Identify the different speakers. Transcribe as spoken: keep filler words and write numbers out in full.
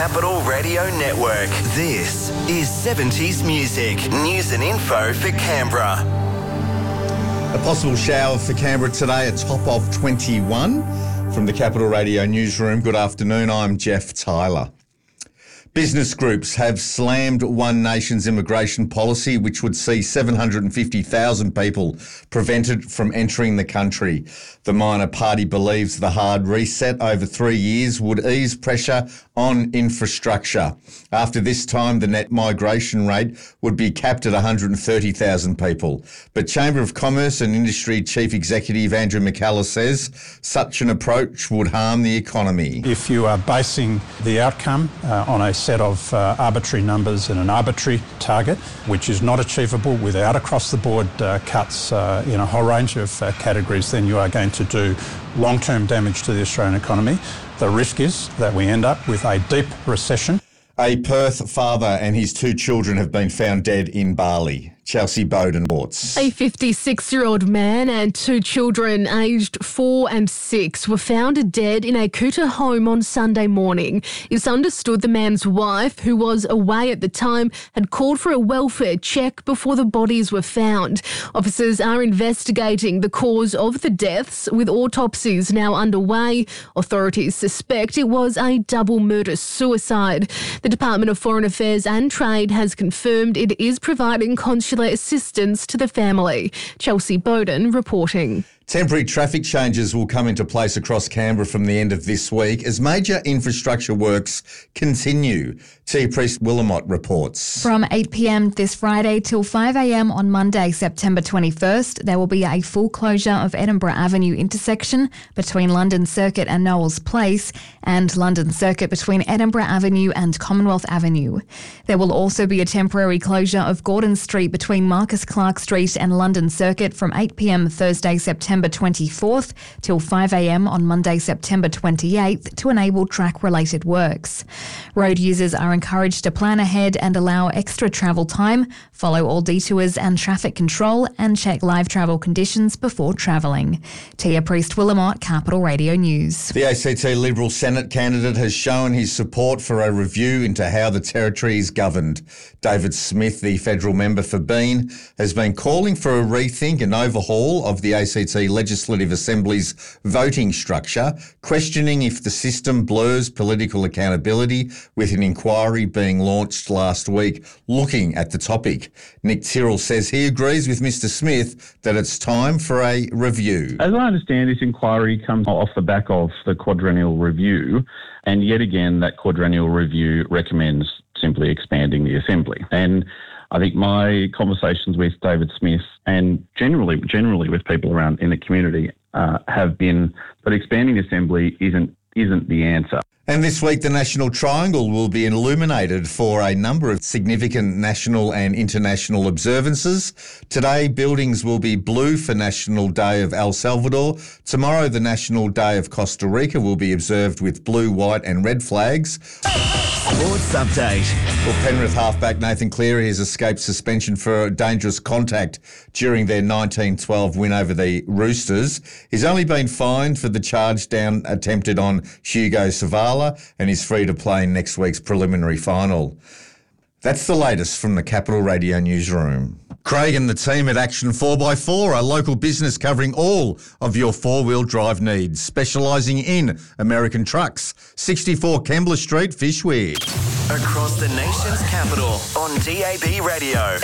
Speaker 1: Capital Radio Network. This is seventies Music. News and info for Canberra.
Speaker 2: A possible shower for Canberra today, a top of twenty-one. From the Capital Radio Newsroom, good afternoon, I'm Jeff Tyler. Business groups have slammed One Nation's immigration policy, which would see seven hundred fifty thousand people prevented from entering the country. The minor party believes the hard reset over three years would ease pressure on infrastructure. After this time, the net migration rate would be capped at one hundred thirty thousand people. But Chamber of Commerce and Industry Chief Executive Andrew McCullough says such an approach would harm the economy.
Speaker 3: If you are basing the outcome uh, on a set of uh, arbitrary numbers and an arbitrary target, which is not achievable without across-the-board uh, cuts uh, in a whole range of uh, categories, then you are going to do long-term damage to the Australian economy. The risk is that we end up with a deep recession.
Speaker 2: A Perth father and his two children have been found dead in Bali. Chelsea Bowden reports.
Speaker 4: A fifty-six-year-old man and two children aged four and six were found dead in a Kuta home on Sunday morning. It's understood the man's wife, who was away at the time, had called for a welfare check before the bodies were found. Officers are investigating the cause of the deaths, with autopsies now underway. Authorities suspect it was a double murder-suicide. The Department of Foreign Affairs and Trade has confirmed it is providing consular assistance to the family. Chelsea Bowden reporting.
Speaker 2: Temporary traffic changes will come into place across Canberra from the end of this week as major infrastructure works continue. Tia Priest-Willamott reports.
Speaker 5: From eight p.m. this Friday till five a.m. on Monday, September twenty-first, there will be a full closure of Edinburgh Avenue intersection between London Circuit and Knowles Place and London Circuit between Edinburgh Avenue and Commonwealth Avenue. There will also be a temporary closure of Gordon Street between Marcus Clark Street and London Circuit from eight p.m. Thursday, September twenty-fourth till five a.m. on Monday, September twenty-eighth to enable track-related works. Road users are encouraged to plan ahead and allow extra travel time, follow all detours and traffic control, and check live travel conditions before travelling. Tia Priest-Willamott, Capital Radio News.
Speaker 2: The A C T Liberal Senate candidate has shown his support for a review into how the territory is governed. David Smith, the federal member for Bean, has been calling for a rethink and overhaul of the A C T Legislative Assembly's voting structure, questioning if the system blurs political accountability, with an inquiry being launched last week looking at the topic. Nick Tyrrell says he agrees with Mr Smith that it's time for a review.
Speaker 6: As I understand, this inquiry comes off the back of the quadrennial review, and yet again that quadrennial review recommends simply expanding the Assembly. And I think my conversations with David Smith and generally generally with people around in the community uh, have been that expanding the Assembly isn't isn't the answer.
Speaker 2: And this week, the National Triangle will be illuminated for a number of significant national and international observances. Today, buildings will be blue for National Day of El Salvador. Tomorrow, the National Day of Costa Rica will be observed with blue, white and red flags.
Speaker 1: Sports update.
Speaker 2: Well, Penrith halfback Nathan Cleary has escaped suspension for dangerous contact during their nineteen twelve win over the Roosters. He's only been fined for the charge down attempted on Hugo Savala and is free to play in next week's preliminary final. That's the latest from the Capital Radio Newsroom. Craig and the team at Action four by four, a local business covering all of your four-wheel drive needs, specialising in American trucks. sixty-four Kembla Street, Fishweir.
Speaker 1: Across the nation's capital on D A B Radio.